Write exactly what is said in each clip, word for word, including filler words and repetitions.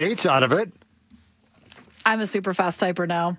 dates out of it. I'm a super fast typer now.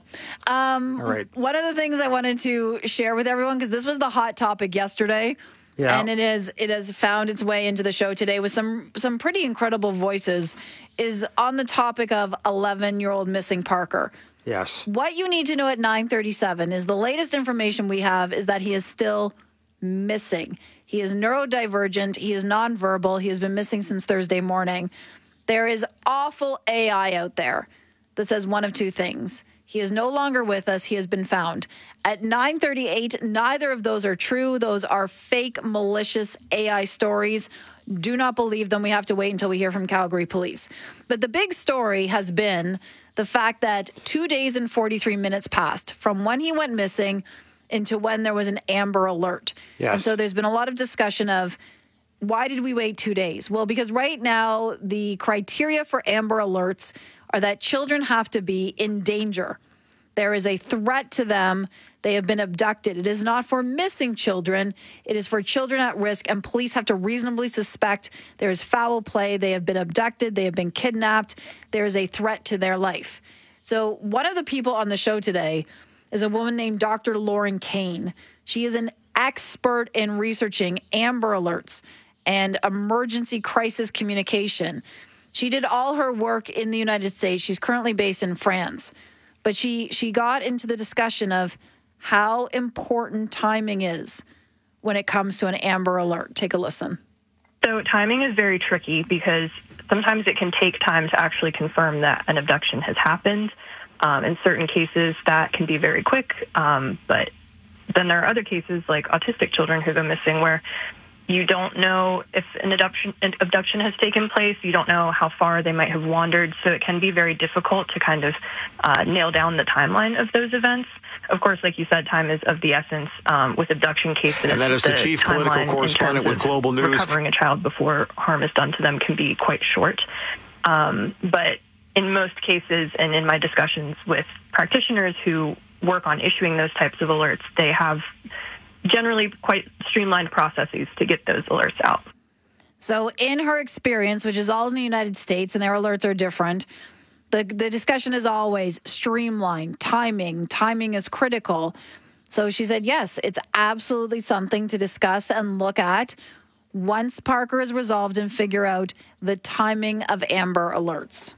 Um, All right. One of the things I wanted to share with everyone, because this was the hot topic yesterday, yeah. and it is it has found its way into the show today with some some pretty incredible voices, is on the topic of eleven-year-old missing Parker. Yes. What you need to know at nine thirty-seven is the latest information we have is that he is still missing. He is neurodivergent. He is nonverbal. He has been missing since Thursday morning. There is awful A I out there that says one of two things. He is no longer with us. He has been found. At nine thirty-eight, neither of those are true. Those are fake, malicious A I stories. Do not believe them. We have to wait until we hear from Calgary Police. But the big story has been the fact that two days and forty-three minutes passed from when he went missing into when there was an Amber Alert. Yes. And so there's been a lot of discussion of, why did we wait two days? Well, because right now the criteria for Amber Alerts are that children have to be in danger. There is a threat to them. They have been abducted. It is not for missing children. It is for children at risk, and police have to reasonably suspect there is foul play. They have been abducted. They have been kidnapped. There is a threat to their life. So one of the people on the show today is a woman named Doctor Lauren Kane. She is an expert in researching Amber Alerts and emergency crisis communication. She did all her work in the United States. She's currently based in France. But she she got into the discussion of how important timing is when it comes to an Amber Alert. Take a listen. So timing is very tricky because sometimes it can take time to actually confirm that an abduction has happened. Um, in certain cases, that can be very quick. Um, but then there are other cases like autistic children who go missing where you don't know if an abduction, an abduction has taken place. You don't know how far they might have wandered. So it can be very difficult to kind of uh, nail down the timeline of those events. Of course, like you said, time is of the essence um, with abduction cases. And that is the, the chief political correspondent with Global News. Recovering a child before harm is done to them can be quite short. Um, but in most cases, and in my discussions with practitioners who work on issuing those types of alerts, they have generally quite streamlined processes to get those alerts out. So in her experience, which is all in the United States, and their alerts are different, the, the discussion is always streamlined, timing. Timing is critical. So she said, yes, it's absolutely something to discuss and look at once Parker is resolved and figure out the timing of Amber Alerts.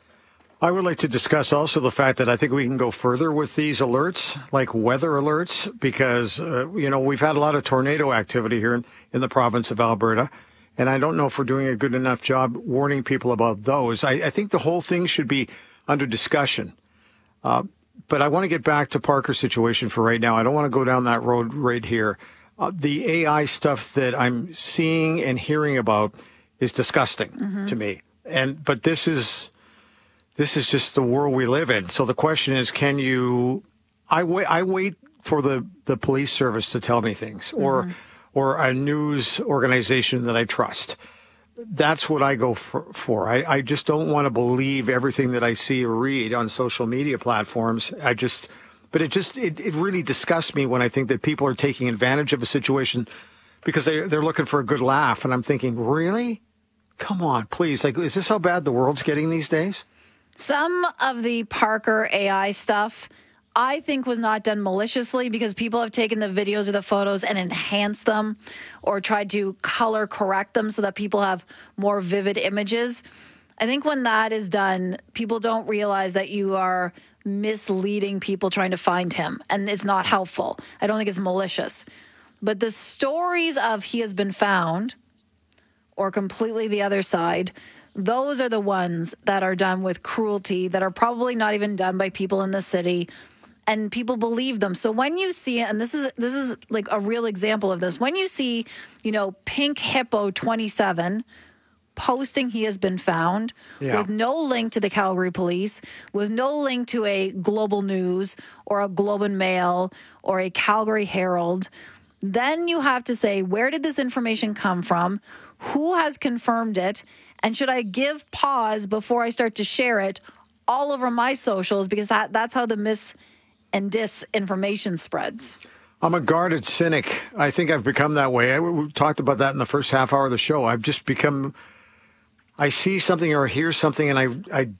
I would like to discuss also the fact that I think we can go further with these alerts, like weather alerts, because, uh, you know, we've had a lot of tornado activity here in, in the province of Alberta, and I don't know if we're doing a good enough job warning people about those. I, I think the whole thing should be under discussion. Uh, but I want to get back to Parker's situation for right now. I don't want to go down that road right here. Uh, the A I stuff that I'm seeing and hearing about is disgusting mm-hmm. to me. And but this is... This is just the world we live in. So the question is, can you, I wait, I wait for the, the police service to tell me things or, mm-hmm. or a news organization that I trust. That's what I go for. for. I, I just don't want to believe everything that I see or read on social media platforms. I just, but it just, it, it really disgusts me when I think that people are taking advantage of a situation because they, they're looking for a good laugh. And I'm thinking, really? Come on, please. Like, is this how bad the world's getting these days? Some of the Parker A I stuff, I think, was not done maliciously because people have taken the videos or the photos and enhanced them or tried to color correct them so that people have more vivid images. I think when that is done, people don't realize that you are misleading people trying to find him, and it's not helpful. I don't think it's malicious. But the stories of he has been found or completely the other side, those are the ones that are done with cruelty, that are probably not even done by people in the city, and people believe them. So when you see, and this is this is like a real example of this, when you see, you know, Pink Hippo twenty-seven posting he has been found yeah. with no link to the Calgary Police, with no link to a Global News or a Globe and Mail or a Calgary Herald, then you have to say, where did this information come from? Who has confirmed it? And should I give pause before I start to share it all over my socials? Because that, that's how the mis and disinformation spreads. I'm a guarded cynic. I think I've become that way. I, we talked about that in the first half hour of the show. I've just become, I see something or hear something and I, I